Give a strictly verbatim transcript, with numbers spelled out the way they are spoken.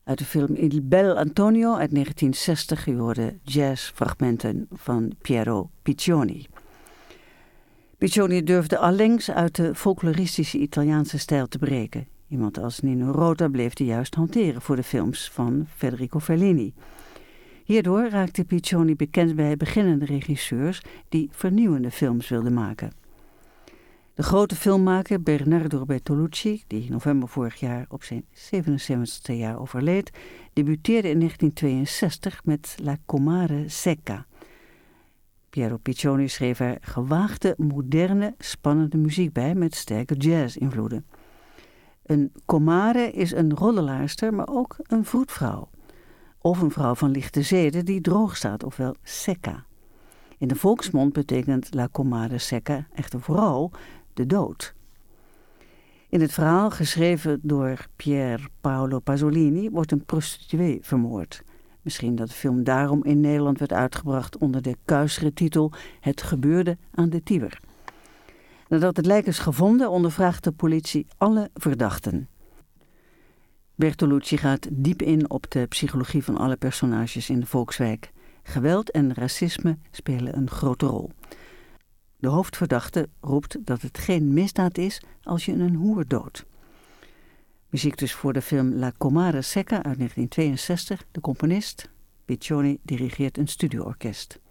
Uit de film Il Bel Antonio uit negentien zestig, u hoorde jazzfragmenten van Piero Piccioni. Piccioni durfde allengs uit de folkloristische Italiaanse stijl te breken. Iemand als Nino Rota bleef die juist hanteren voor de films van Federico Fellini. Hierdoor raakte Piccioni bekend bij beginnende regisseurs die vernieuwende films wilden maken. De grote filmmaker Bernardo Bertolucci, die in november vorig jaar op zijn zevenenzeventigste jaar overleed, debuteerde in negentien tweeënzestig met La Comare Secca. Piero Piccioni schreef er gewaagde, moderne, spannende muziek bij met sterke jazz-invloeden. Een comare is een roddelaarster, maar ook een vroedvrouw. Of een vrouw van lichte zeden die droog staat, ofwel secca. In de volksmond betekent La Comare Secca echter vooral de dood. In het verhaal, geschreven door Pier Paolo Pasolini, wordt een prostituee vermoord. Misschien dat de film daarom in Nederland werd uitgebracht onder de kuisere titel Het gebeurde aan de Tiber. Nadat het lijk is gevonden, ondervraagt de politie alle verdachten. Bertolucci gaat diep in op de psychologie van alle personages in de Volkswijk. Geweld en racisme spelen een grote rol. De hoofdverdachte roept dat het geen misdaad is als je een hoer doodt. Muziek dus voor de film La Comare Secca uit negentien tweeënzestig. De componist, Piccioni, dirigeert een studioorkest.